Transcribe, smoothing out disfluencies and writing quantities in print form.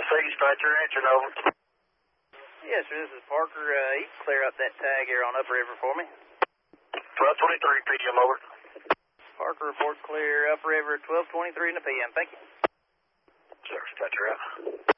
Dispatcher, answering over. Yes, sir, this is Parker. You can clear up that tag here on Upriver for me. 12:23 p.m. over. Parker report clear Upriver 12:23 in the p.m. Thank you. Sir, Dispatcher out.